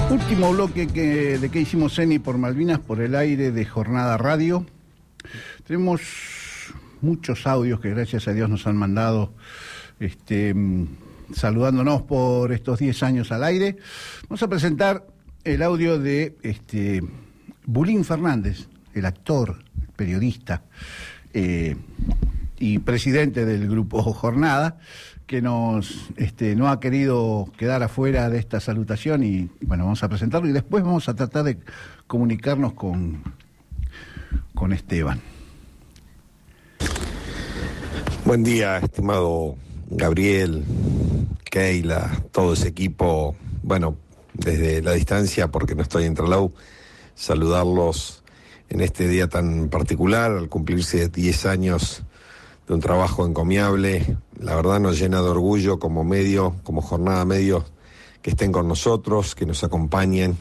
Último bloque de que hicimos Ceni por Malvinas por el aire de Jornada Radio. Tenemos muchos audios que gracias a Dios nos han mandado saludándonos por estos 10 años al aire. Vamos a presentar el audio de Bulín Fernández, el actor, periodista y presidente del grupo Jornada, que no ha querido quedar afuera de esta salutación y bueno, vamos a presentarlo y después vamos a tratar de comunicarnos con Esteban. Buen día, estimado Gabriel, Keila, todo ese equipo. Bueno, desde la distancia, porque no estoy en Trelew, saludarlos en este día tan particular, al cumplirse 10 años de un trabajo encomiable. La verdad nos llena de orgullo como medio, como Jornada Medio, que estén con nosotros, que nos acompañen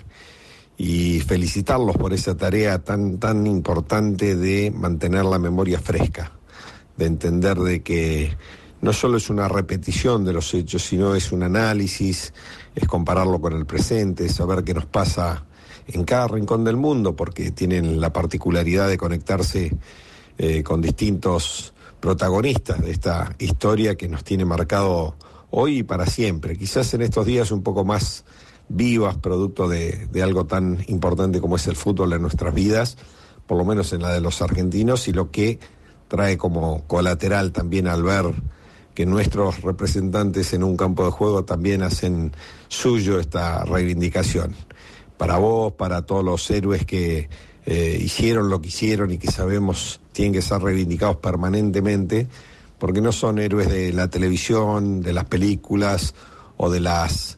y felicitarlos por esa tarea tan importante de mantener la memoria fresca, de entender de que no solo es una repetición de los hechos, sino es un análisis, es compararlo con el presente, es saber qué nos pasa en cada rincón del mundo, porque tienen la particularidad de conectarse con distintos protagonistas de esta historia que nos tiene marcado hoy y para siempre. Quizás en estos días un poco más vivas, producto de algo tan importante como es el fútbol en nuestras vidas, por lo menos en la de los argentinos, y lo que trae como colateral también al ver que nuestros representantes en un campo de juego también hacen suyo esta reivindicación. Para vos, para todos los héroes que hicieron lo que hicieron y que sabemos tienen que ser reivindicados permanentemente, porque no son héroes de la televisión, de las películas o de las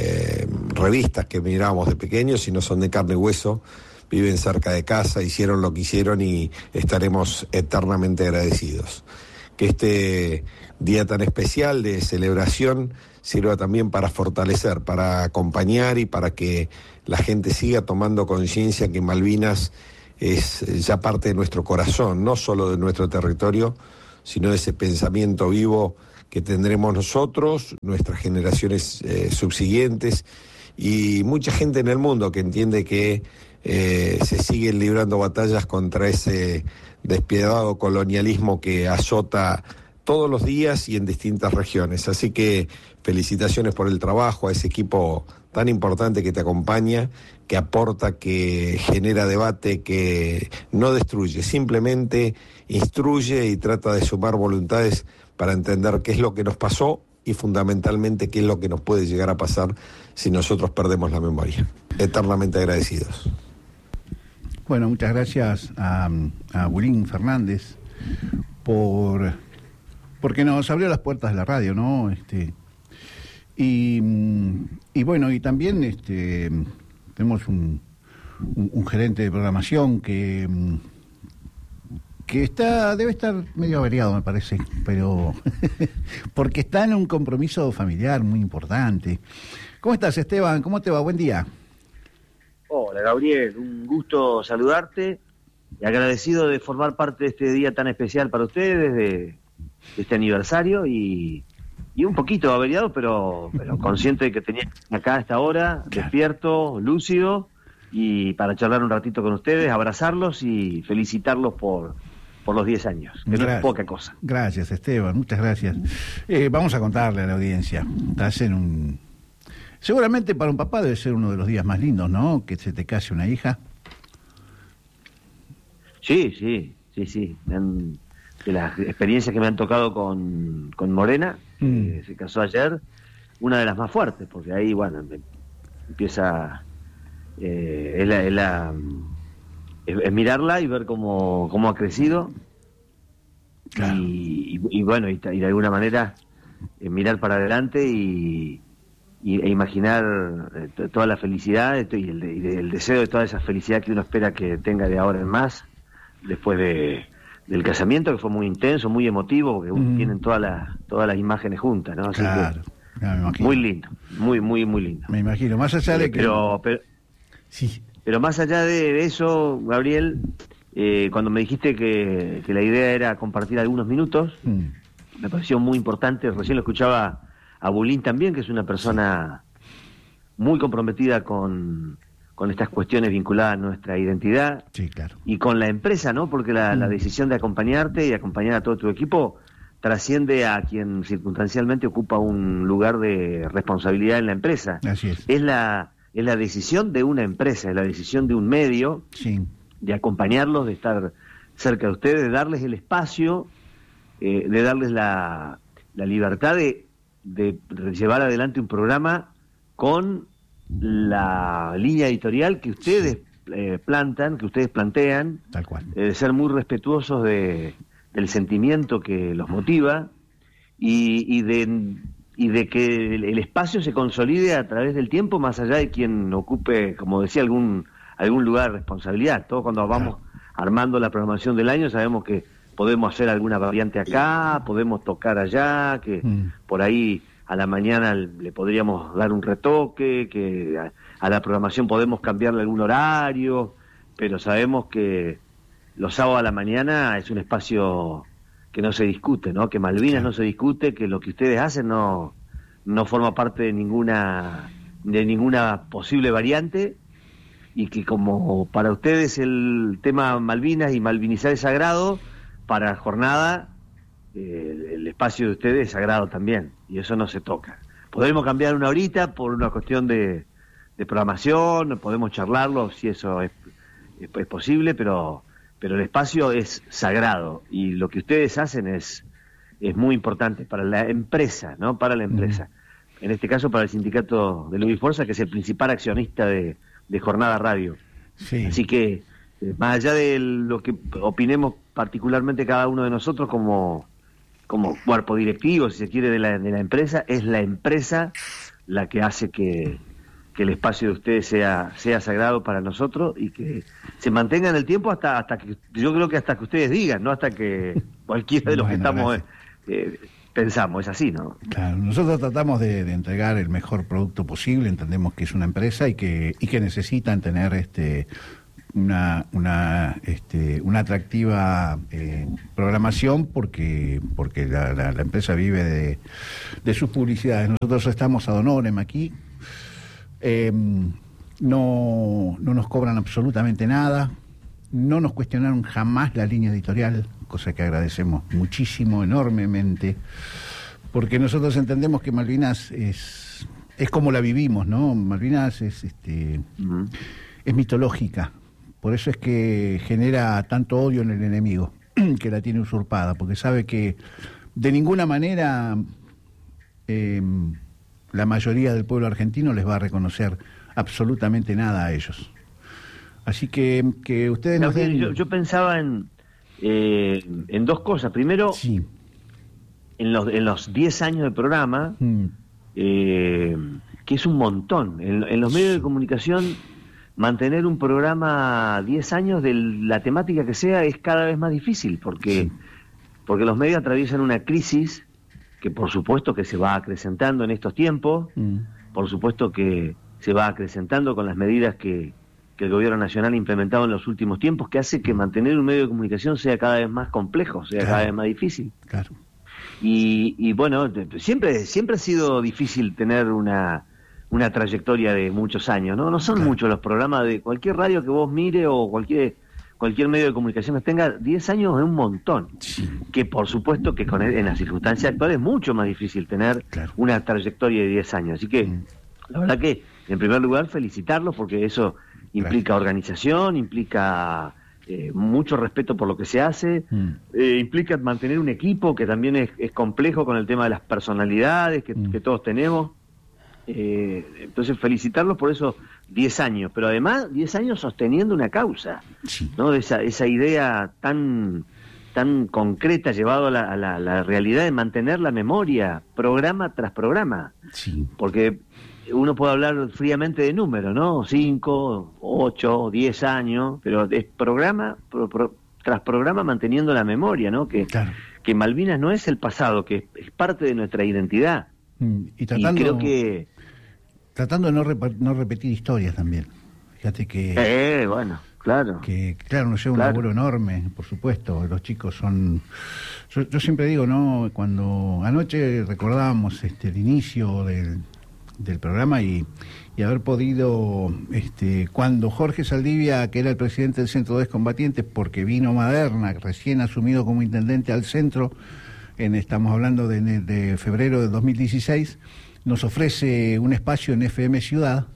revistas que mirábamos de pequeños, sino son de carne y hueso, viven cerca de casa, hicieron lo que hicieron y estaremos eternamente agradecidos. Que este día tan especial de celebración sirva también para fortalecer, para acompañar y para que la gente siga tomando conciencia que Malvinas es ya parte de nuestro corazón, no solo de nuestro territorio, sino de ese pensamiento vivo que tendremos nosotros, nuestras generaciones subsiguientes y mucha gente en el mundo que entiende que se siguen librando batallas contra ese despiadado colonialismo que azota todos los días y en distintas regiones. Así que felicitaciones por el trabajo a ese equipo tan importante que te acompaña, que aporta, que genera debate, que no destruye, simplemente instruye y trata de sumar voluntades para entender qué es lo que nos pasó y fundamentalmente qué es lo que nos puede llegar a pasar si nosotros perdemos la memoria. Eternamente agradecidos. Bueno, muchas gracias a Bulín Fernández porque nos abrió las puertas de la radio, ¿no? Y bueno, y también tenemos un gerente de programación que debe estar medio averiado, me parece, pero porque está en un compromiso familiar muy importante. ¿Cómo estás, Esteban? ¿Cómo te va? Buen día. Hola, Gabriel, un gusto saludarte y agradecido de formar parte de este día tan especial para ustedes, de este aniversario y un poquito averiado, pero consciente de que tenía acá a esta hora, claro, despierto, lúcido, y para charlar un ratito con ustedes, abrazarlos y felicitarlos por los 10 años, que no es poca cosa. Gracias, Esteban, muchas gracias. Vamos a contarle a la audiencia, estás seguramente para un papá debe ser uno de los días más lindos, ¿no? Que se te case una hija. Sí. De las experiencias que me han tocado con Morena, que se casó ayer, una de las más fuertes, porque ahí, bueno, empieza es mirarla y ver cómo ha crecido, claro. y bueno, y de alguna manera mirar para adelante e imaginar toda la felicidad y el deseo de toda esa felicidad que uno espera que tenga de ahora en más, después del casamiento, que fue muy intenso, muy emotivo, porque tienen todas las imágenes juntas, ¿no? Así claro, que, me imagino. Muy lindo, muy lindo. Me imagino, más allá de que... Sí. Pero más allá de eso, Gabriel, cuando me dijiste que la idea era compartir algunos minutos, me pareció muy importante. Recién lo escuchaba a Bulín también, que es una persona muy comprometida con estas cuestiones vinculadas a nuestra identidad. Sí, claro. Y con la empresa, ¿no? Porque la decisión de acompañarte y acompañar a todo tu equipo trasciende a quien circunstancialmente ocupa un lugar de responsabilidad en la empresa. Así es. Es la decisión de una empresa, es la decisión de un medio, sí, de acompañarlos, de estar cerca de ustedes, de darles el espacio, de darles la libertad de llevar adelante un programa con la línea editorial que ustedes plantan, que ustedes plantean, tal cual. De ser muy respetuosos del sentimiento que los motiva y de que el espacio se consolide a través del tiempo, más allá de quien ocupe, como decía, algún lugar de responsabilidad. Todos cuando vamos armando la programación del año sabemos que podemos hacer alguna variante acá, podemos tocar allá, que por ahí a la mañana le podríamos dar un retoque, que a la programación podemos cambiarle algún horario, pero sabemos que los sábados a la mañana es un espacio que no se discute, ¿no? Que Malvinas no se discute, que lo que ustedes hacen no forma parte de ninguna posible variante, y que como para ustedes el tema Malvinas y malvinizar es sagrado, para la jornada el espacio de ustedes es sagrado también, y eso no se toca. Podemos cambiar una horita por una cuestión de programación, podemos charlarlo si eso es posible, pero el espacio es sagrado, y lo que ustedes hacen es muy importante para la empresa, ¿no? Para la empresa. En este caso para el sindicato de Luz y Fuerza, que es el principal accionista de Jornada Radio. Sí. Así que, más allá de lo que opinemos particularmente cada uno de nosotros como cuerpo directivo, si se quiere, de la empresa, es la empresa la que hace que el espacio de ustedes sea sagrado para nosotros y que se mantenga en el tiempo hasta que, yo creo que hasta que ustedes digan, no hasta que cualquiera de los que estamos pensamos, es así, ¿no? Claro, nosotros tratamos de entregar el mejor producto posible, entendemos que es una empresa y que necesitan tener una atractiva programación porque la empresa vive de sus publicidades. Nosotros estamos ad honorem aquí. No nos cobran absolutamente nada, no nos cuestionaron jamás la línea editorial, cosa que agradecemos muchísimo, enormemente, porque nosotros entendemos que Malvinas es como la vivimos, ¿no? Malvinas es mitológica, por eso es que genera tanto odio en el enemigo, que la tiene usurpada, porque sabe que de ninguna manera la mayoría del pueblo argentino les va a reconocer absolutamente nada a ellos. Así que ustedes nos den... Yo pensaba en dos cosas. Primero, sí, en los 10 años de programa, que es un montón. En los medios de comunicación, mantener un programa 10 años de la temática que sea es cada vez más difícil, porque los medios atraviesan una crisis que por supuesto que se va acrecentando en estos tiempos, por supuesto que se va acrecentando con las medidas que el gobierno nacional ha implementado en los últimos tiempos, que hace que mantener un medio de comunicación sea cada vez más complejo, sea cada vez más difícil. Claro. Y bueno, siempre ha sido difícil tener una trayectoria de muchos años, ¿no? No son muchos los programas de cualquier radio que vos mire o cualquier medio de comunicación que tenga. 10 años es un montón, que por supuesto que en las circunstancias actuales es mucho más difícil tener una trayectoria de 10 años. Así que la verdad que, en primer lugar, felicitarlos, porque eso implica organización, implica mucho respeto por lo que se hace, implica mantener un equipo que también es complejo con el tema de las personalidades que todos tenemos. Entonces felicitarlos por esos 10 años, pero además 10 años sosteniendo una causa, ¿no? De esa idea tan concreta llevado a la realidad de mantener la memoria programa tras programa, porque uno puede hablar fríamente de números, ¿no? 5, 8, 10 años, pero es programa tras programa manteniendo la memoria, ¿no? Que Malvinas no es el pasado, que es parte de nuestra identidad. Y creo que tratando de no repetir historias también. Fíjate que... bueno, claro. Que, nos lleva un laburo enorme, por supuesto. Los chicos son... Yo siempre digo, ¿no? Cuando anoche recordábamos el inicio del programa y haber podido, cuando Jorge Saldivia, que era el presidente del Centro de Excombatientes, porque vino Maderna, recién asumido como intendente al centro, estamos hablando de febrero del 2016, nos ofrece un espacio en FM Ciudad,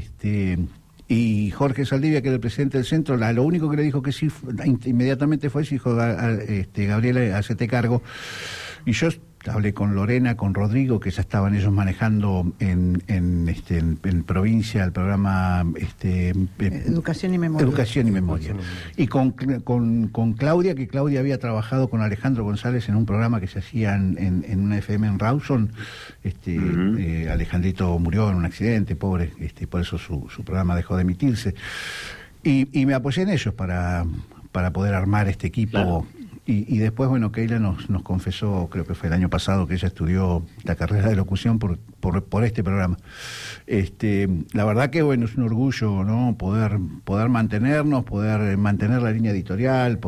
y Jorge Saldivia, que era el presidente del centro, lo único que le dijo que sí inmediatamente fue, dijo, Gabriel, hacete cargo. Y yo hablé con Lorena, con Rodrigo, que ya estaban ellos manejando en provincia el programa Educación y Memoria. Educación y Memoria. Y con Claudia, que Claudia había trabajado con Alejandro González en un programa que se hacía en una FM en Rawson. Alejandrito murió en un accidente, pobre, por eso su programa dejó de emitirse. Y me apoyé en ellos para poder armar este equipo. Claro. Y después, bueno, Keila nos confesó, creo que fue el año pasado, que ella estudió la carrera de locución por este programa. La verdad que, bueno, es un orgullo, ¿no? Poder mantenernos, poder mantener la línea editorial,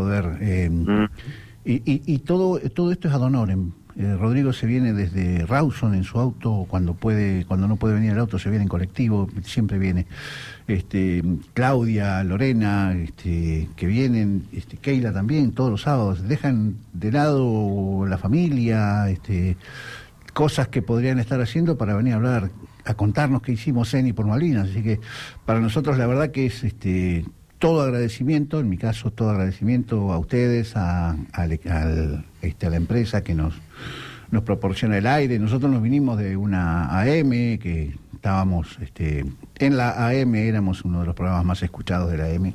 y todo esto es ad honorem. Rodrigo se viene desde Rawson en su auto, cuando no puede venir el auto se viene en colectivo, siempre viene. Claudia, Lorena, que vienen, Keila también, todos los sábados, dejan de lado la familia, cosas que podrían estar haciendo para venir a hablar, a contarnos qué hicimos en y por Malvinas. Así que para nosotros la verdad que es todo agradecimiento, en mi caso todo agradecimiento a ustedes, a la empresa que nos proporciona el aire. Nosotros nos vinimos de una AM, que estábamos en la AM, éramos uno de los programas más escuchados de la AM,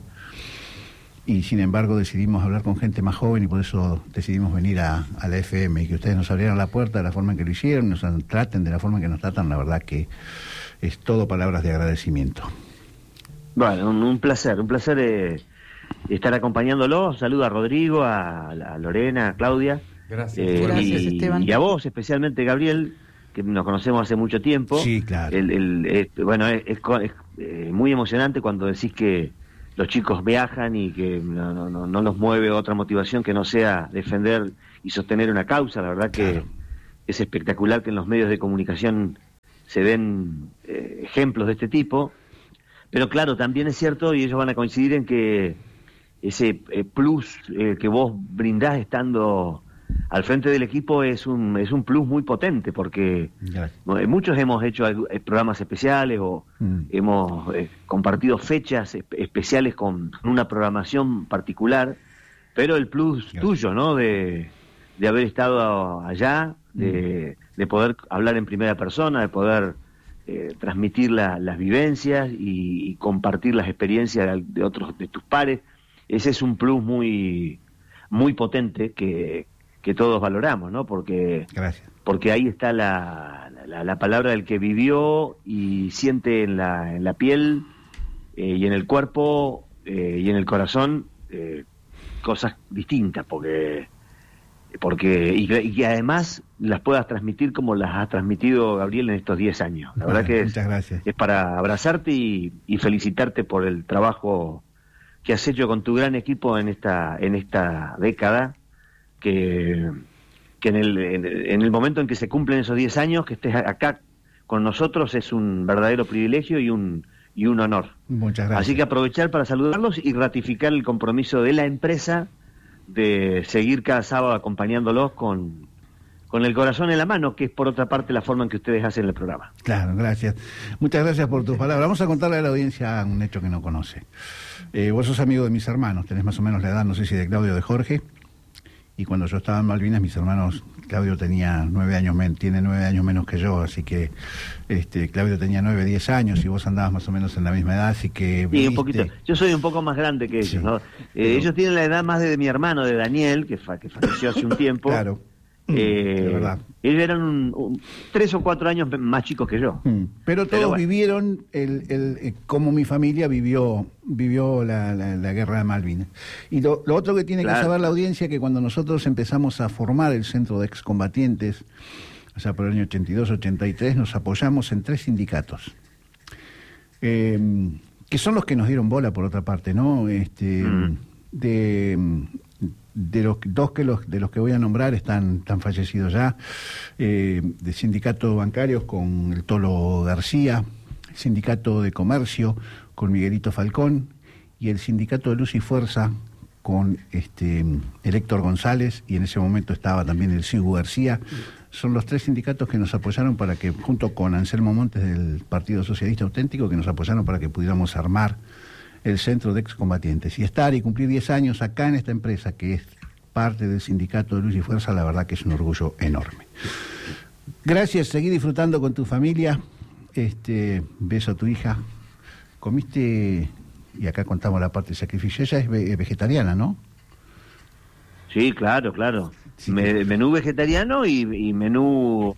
y sin embargo decidimos hablar con gente más joven y por eso decidimos venir a la FM, y que ustedes nos abrieran la puerta de la forma en que lo hicieron, nos traten de la forma en que nos tratan. La verdad que es todo palabras de agradecimiento. Bueno, un placer estar acompañándolo. Saludo a Rodrigo, a Lorena, a Claudia. Gracias. Gracias, Esteban. Y a vos especialmente, Gabriel, que nos conocemos hace mucho tiempo. Sí, claro. Bueno, es muy emocionante cuando decís que los chicos viajan y que no los mueve otra motivación que no sea defender y sostener una causa. La verdad que claro, es espectacular que en los medios de comunicación se den ejemplos de este tipo. Pero claro, también es cierto, y ellos van a coincidir en que ese plus que vos brindás estando al frente del equipo es un plus muy potente, porque muchos hemos hecho programas especiales o hemos compartido fechas especiales con una programación particular, pero el plus tuyo, ¿no? De haber estado allá, de poder hablar en primera persona, de poder transmitir las vivencias y compartir las experiencias de otros, de tus pares. Ese es un plus muy muy potente que todos valoramos, ¿no? Porque ahí está la palabra del que vivió y siente en la piel y en el cuerpo y en el corazón cosas distintas, y que además las puedas transmitir como las ha transmitido Gabriel en estos 10 años. La verdad que es para abrazarte y felicitarte por el trabajo que has hecho con tu gran equipo en esta década, que en el momento en que se cumplen esos 10 años, que estés acá con nosotros es un verdadero privilegio y un honor. Muchas gracias. Así que aprovechar para saludarlos y ratificar el compromiso de la empresa de seguir cada sábado acompañándolos con el corazón en la mano, que es por otra parte la forma en que ustedes hacen el programa. Claro, gracias. Muchas gracias por tus palabras. Vamos a contarle a la audiencia un hecho que no conoce. Vos sos amigo de mis hermanos, tenés más o menos la edad, no sé si de Claudio o de Jorge, y cuando yo estaba en Malvinas, mis hermanos, Claudio tenía 9 años tiene 9 años menos que yo, así que Claudio tenía 9, 10 años y vos andabas más o menos en la misma edad, así que... Sí, un poquito. Yo soy un poco más grande que ellos, sí, ¿no? Ellos tienen la edad más de mi hermano, de Daniel, que falleció hace un tiempo. Claro. Ellos eran 3 o 4 años más chicos que yo. Pero todos bueno, vivieron como mi familia vivió la guerra de Malvinas. Y lo otro que tiene que saber la audiencia, que cuando nosotros empezamos a formar el centro de excombatientes, o sea, por el año 82-83, nos apoyamos en 3 sindicatos, que son los que nos dieron bola, por otra parte, ¿no? de los que voy a nombrar están fallecidos ya, de sindicato bancarios con el Tolo García, el sindicato de comercio con Miguelito Falcón y el sindicato de Luz y Fuerza con el Héctor González, y en ese momento estaba también el Sigu García. Son los 3 sindicatos que nos apoyaron para que, junto con Anselmo Montes del Partido Socialista Auténtico, que nos apoyaron para que pudiéramos armar el centro de excombatientes. Y estar y cumplir 10 años acá en esta empresa, que es parte del sindicato de Luz y Fuerza, la verdad que es un orgullo enorme. Gracias, seguí disfrutando con tu familia. Beso a tu hija. Comiste, y acá contamos la parte de sacrificio, ella es vegetariana, ¿no? Sí, claro. Sí, menú vegetariano y menú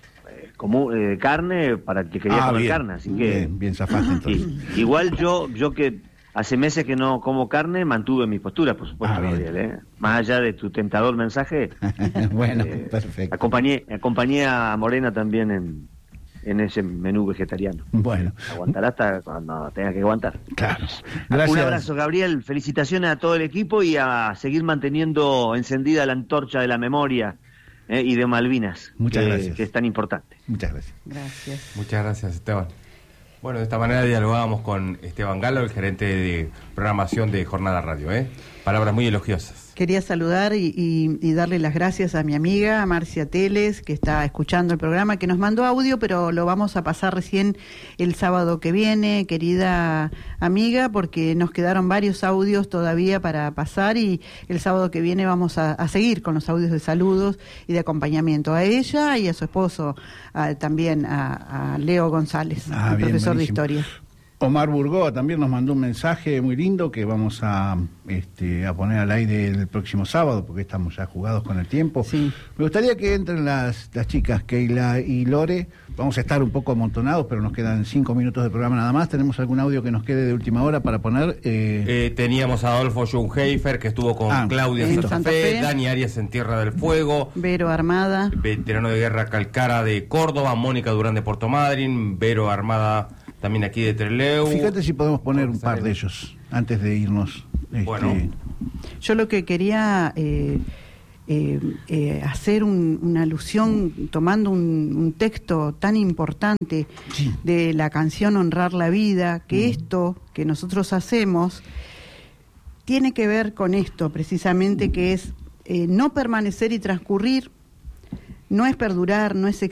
carne para el que quería comer carne, así que bien zafaste entonces. Sí. Igual yo que hace meses que no como carne, mantuve mi postura, por supuesto, Gabriel, más allá de tu tentador mensaje. Bueno, perfecto. Acompañé a Morena también en ese menú vegetariano. Bueno. Aguantará hasta cuando tenga que aguantar. Claro. Gracias. Un abrazo, Gabriel. Felicitaciones a todo el equipo y a seguir manteniendo encendida la antorcha de la memoria y de Malvinas. Muchas gracias. Que es tan importante. Muchas gracias. Gracias. Muchas gracias, Esteban. Bueno, de esta manera dialogamos con Esteban Galo, el gerente de programación de Jornada Radio. Palabras muy elogiosas. Quería saludar y darle las gracias a mi amiga Marcia Teles, que está escuchando el programa, que nos mandó audio, pero lo vamos a pasar recién el sábado que viene, querida amiga, porque nos quedaron varios audios todavía para pasar y el sábado que viene vamos a seguir con los audios de saludos y de acompañamiento a ella y a su esposo, también a Leo González, el profesor de historia. Omar Burgó también nos mandó un mensaje muy lindo que vamos a poner al aire el próximo sábado, porque estamos ya jugados con el tiempo. Sí. Me gustaría que entren las chicas Keila y Lore. Vamos a estar un poco amontonados, pero nos quedan 5 minutos de programa nada más. ¿Tenemos algún audio que nos quede de última hora para poner? Teníamos a Adolfo Schunheifer, que estuvo con Claudia en Santa Fe, Dani Arias en Tierra del Fuego, Vero Armada, veterano de guerra Calcara de Córdoba, Mónica Durán de Puerto Madryn, Vero Armada también aquí de Trelew. Fíjate si podemos poner un par de ellos antes de irnos. Bueno. Yo lo que quería hacer una alusión tomando un texto tan importante de la canción Honrar la Vida, que esto que nosotros hacemos tiene que ver con esto precisamente, que es no permanecer y transcurrir, no es perdurar, no es